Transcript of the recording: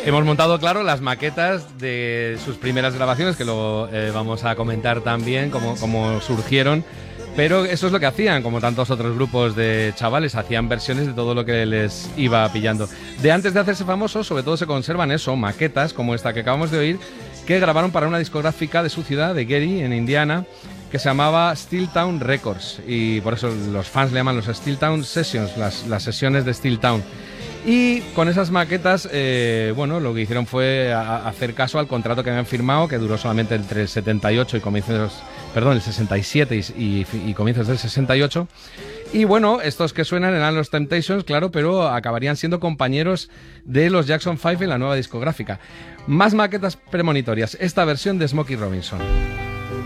Hemos montado, claro, las maquetas de sus primeras grabaciones, que luego vamos a comentar también cómo surgieron. Pero eso es lo que hacían, como tantos otros grupos de chavales, hacían versiones de todo lo que les iba pillando. De antes de hacerse famosos, sobre todo se conservan eso, maquetas como esta que acabamos de oír, que grabaron para una discográfica de su ciudad, de Gary, en Indiana, que se llamaba Steeltown Records. Y por eso los fans le llaman los Steeltown Sessions, las sesiones de Steeltown. Y con esas maquetas, bueno, lo que hicieron fue hacer caso al contrato que habían firmado, que duró solamente entre el 78 y el 67 y comienzos del 68. Y bueno, estos que suenan eran los Temptations, claro, pero acabarían siendo compañeros de los Jackson 5 en la nueva discográfica. Más maquetas premonitorias, esta versión de Smokey Robinson.